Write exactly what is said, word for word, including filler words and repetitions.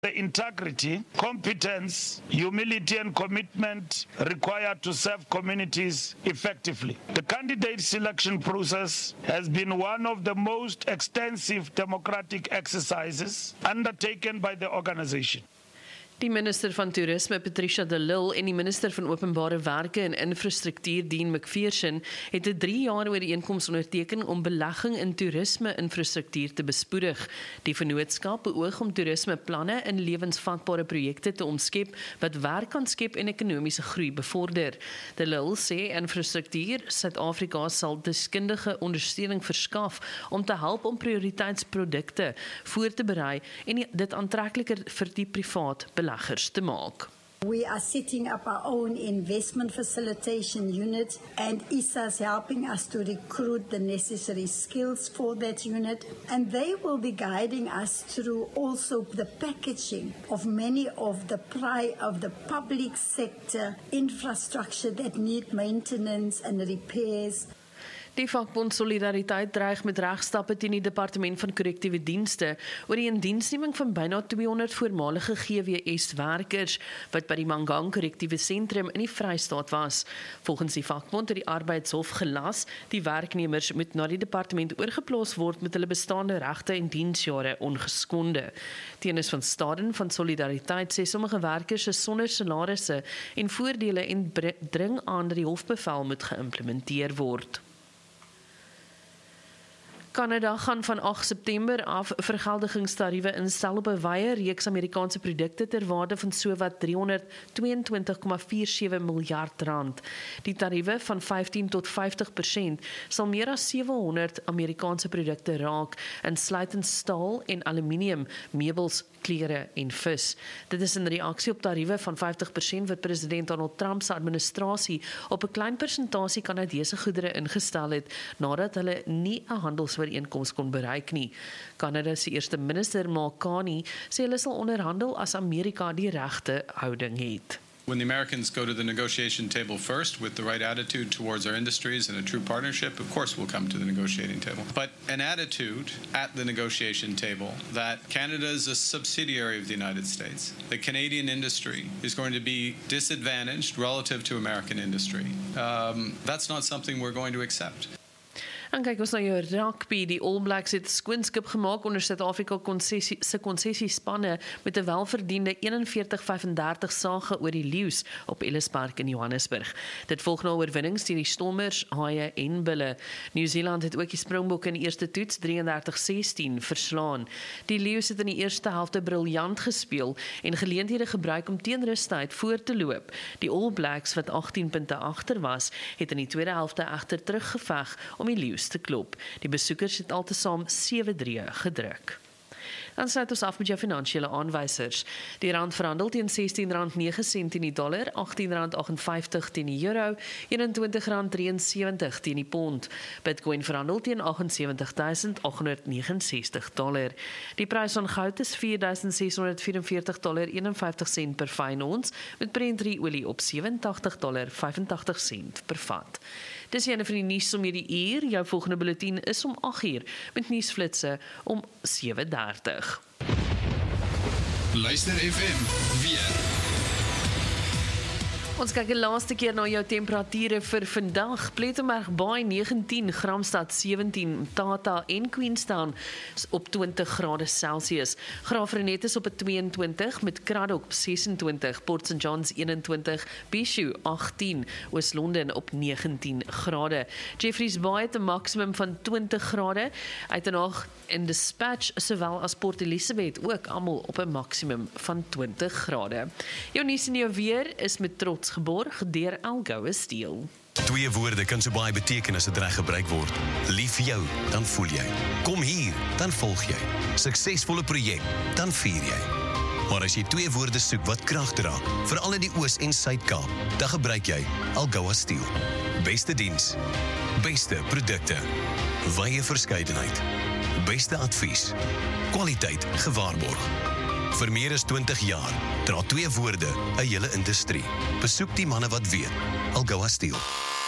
The integrity, competence, humility and commitment required to serve communities effectively. The candidate selection process has been one of the most extensive democratic exercises undertaken by the organization. Die minister van Toerisme, Patricia de Lille, en die minister van Openbare Werke en Infrastruktuur, Dean McPherson, het 'n drie jaar ooreenkoms onderteken om belegging in toerisme-infrastruktuur te bespoedig. Die vennootskap beoog om toerismeplanne in lewensvatbare projekte te omskep wat werk kan skep en ekonomiese groei bevorder. De Lille sê infrastruktuur Suid-Afrika sal deskundige ondersteuning verskaf om te help om prioriteitsprodukte voor te berei en dit aantrekliker vir die privaat beleggers te maak. We are setting up our own investment facilitation unit, and I S A is helping us to recruit the necessary skills for that unit, and they will be guiding us through also the packaging of many of the pri of the public sector infrastructure that need maintenance and repairs. Die vakbond Solidariteit dreig met regstappe teen die Departement van Korrektiewe Dienste oor die indiensneming van byna tweehonderd voormalige G W S-werkers wat by die Mangang Korrektiewe Sentrum in die Vrystaat was. Volgens die vakbond het die arbeidshof gelas, die werknemers moet na die departement oorgeplaas word met hulle bestaande regte en diensjare ongeskonde. Tenis van Staden van Solidariteit sê sommige werkers is sonder salarisse en voordele en dring aan dat die hofbevel moet geïmplementeer word. Kanada gaan van agt September af vergeldigingstariewe instel op 'n wye reeks Amerikaanse produkte ter waarde van sowat driehonderdtweeëntwintig komma sewe vier miljard rand. Die tariewe van vyftien tot vyftig persent sal meer as sewehonderd Amerikaanse produkte raak, insluitend staal en aluminium, meubels, klere en vis. Dit is in reaksie op tariewe van vyftig persent wat president Donald Trump se administrasie op 'n klein persentasie Kanadese goedere ingestel het nadat hulle nie 'n handels ooreenkoms kon bereik nie. Kanada se eerste minister, Mark Carney, sê hulle sal onderhandel as Amerika die regte houding het. When the Americans go to the negotiation table first with the right attitude towards our industries and a true partnership, of course we'll come to the negotiating table. But an attitude at the negotiation table that Canada is a subsidiary of the United States, the Canadian industry is going to be disadvantaged relative to American industry, um, that's not something we're going to accept. En kyk ons na jou rugby, die All Blacks het skoonskip gemaak onder Suid-Afrika se konsessiespanne met 'n welverdiende eenenveertig vyf-en-dertig sage oor die Lions op Ellis Park in Johannesburg. Dit volg na oorwinnings teen die Stormers, Haie en Bulle. Nieu-Seeland het ook die Springbokke in die eerste toets drieëndertig sestien verslaan. Die Lions het in die eerste helfte briljant gespeel en geleenthede gebruik om teen rustyd voor te loop. Die All Blacks wat agtien punte agter was, het in die tweede helfte egter teruggeveg om die Lions te klop. Die besoekers het altesaam sewe drie gedruk. Dan sluit ons af met jou finansiële aanwysers. Die rand verhandel teen sestien rand nege sent teen die dollar, agttien rand agt en vyftig teen die euro, eenentwintig rand ses drie teen die pond. Bitcoin verhandel teen agt en sewentig duisend agt honderd neges en ses dollar. Die prys van goud is vier duisend ses honderd vyf en veertig dollar eenenvyftig sent per fyn ons, met Brent olie op sewe en tagtig dollar vyf en tagtig sent per vat. Dis jene van die nuus om hierdie uur. Jou volgende bulletin is om agt uur met nuusflitse om sewe dertig. Luister F M weer. Ons kyk die laaste keer na jou temperature vir vandag. Plettenberg Baai negentien, Gramstad sewentien, Tata en Queenstown op twintig grade Celsius. Graafrenet is op 'n tweeëntwintig met Craddock op sesentwintig, Port Saint Johns eenentwintig, Bishu agttien, Oos-London op negentien grade. Jeffreys Bay het 'n maksimum van twintig grade. Uitenaag en Dispatch sowel as Port Elizabeth ook almal op 'n maksimum van twintig grade. Jou nuus en jou weer is met trots geborg deur Algoa Steel. Twee woorde kan so baie beteken as dit reg gebruik word. Lief vir jou, dan voel jy. Kom hier, dan volg jy. Suksesvolle projek, dan vier jy. Maar as jy twee woorde soek wat krag dra, veral in die Oos- en Suid-Kaap, dan gebruik jy Algoa Steel. Beste diens, beste produkte, wye verskeidenheid, beste advies, kwaliteit gewaarborg. Vir meer as twintig jaar dra twee woorde 'n hele industrie. Besoek die manne wat weet. Algoa Steel.